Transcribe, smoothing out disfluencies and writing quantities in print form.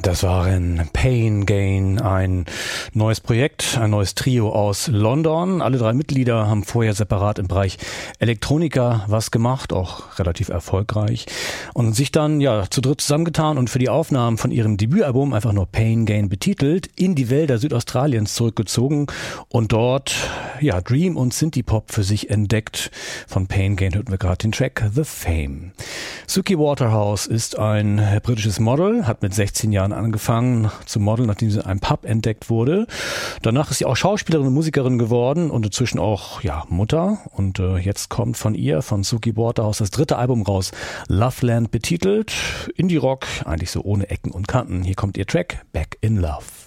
Das waren Pain Gain, ein neues Projekt, ein neues Trio aus London. Alle 3 Mitglieder haben vorher separat im Bereich Elektronika was gemacht, auch relativ erfolgreich. Und sich dann zu dritt zusammengetan und für die Aufnahmen von ihrem Debütalbum, einfach nur Pain Gain betitelt, in die Wälder Südaustraliens zurückgezogen und dort Dream und Synthie-Pop für sich entdeckt. Von Pain Gain hörten wir gerade den Track The Fame. Suki Waterhouse ist ein britisches Model, hat mit 16 Jahren angefangen zu modeln, nachdem sie in einem Pub entdeckt wurde. Danach ist sie auch Schauspielerin und Musikerin geworden und inzwischen auch Mutter. Und jetzt kommt von Suki Waterhouse, das 3. Album raus, Loveland betitelt. Indie-Rock, eigentlich so ohne Ecken und Kanten. Hier kommt ihr Track Back in Love.